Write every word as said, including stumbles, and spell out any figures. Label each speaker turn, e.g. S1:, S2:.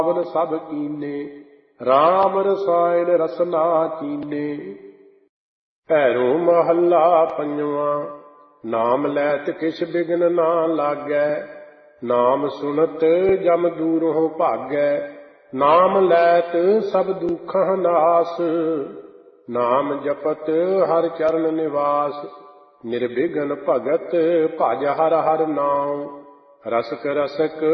S1: ਪਾਵਨ ਸਭ ਕੀਨੇ, ਰਾਮ ਰਸਾਇਣ ਰਸਨਾ ਚੀਨੇ। ਭੈਰੋ ਮਹੱਲਾ ਪੰਜਵਾਂ। ਨਾਮ ਲੈਤ ਕਿਛ ਬਿਘਨ ਨਾ ਲਾਗੈ, ਨਾਮ ਸੁਨਤ ਜਮ ਦੂਰੋਂ ਭਾਗੈ। ਨਾਮ ਲੈਤ ਸਭ ਦੁਖਾਂ ਨਾਸ, ਨਾਮ ਜਪਤ ਹਰ ਚਰਨ ਨਿਵਾਸ। ਨਿਰਬਿਘਨ ਭਗਤ ਭਜ ਹਰ ਹਰ ਨਾਉ, ਰਸਕ ਰਸਕ